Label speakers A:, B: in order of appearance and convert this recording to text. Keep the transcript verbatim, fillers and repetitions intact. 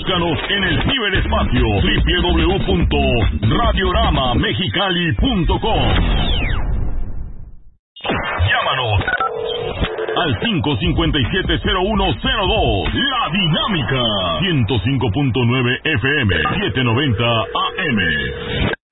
A: Búscanos en el ciberespacio doble u doble u doble u punto radiorama mexicali punto com. Llámanos al cinco cinco siete cero uno cero dos. La Dinámica ciento cinco punto nueve F M, setecientos noventa A M.